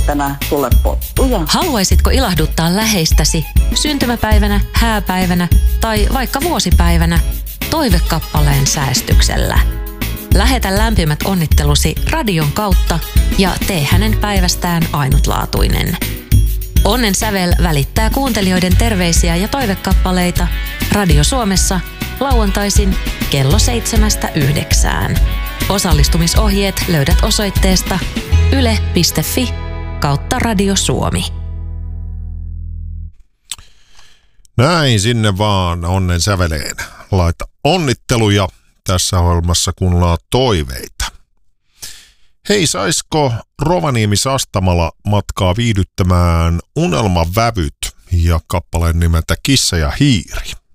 tänään sulle pottuja. Haluaisitko ilahduttaa läheistäsi syntymäpäivänä, hääpäivänä tai vaikka vuosipäivänä toivekappaleen säästyksellä? Lähetä lämpimät onnittelusi radion kautta ja tee hänen päivästään ainutlaatuinen. Onnen sävel välittää kuuntelijoiden terveisiä ja toivekappaleita Radio Suomessa lauantaisin kello 7–9. Osallistumisohjeet löydät osoitteesta yle.fi/Radio Suomi. Näin sinne vaan onnen säveleen. Laita onnitteluja tässä ohjelmassa, kuunnellaan toiveita. Hei, saisiko Rovaniemi-Sastamala matkaa viihdyttämään Unelmavävyt ja kappaleen nimeltä Kissa ja hiiri?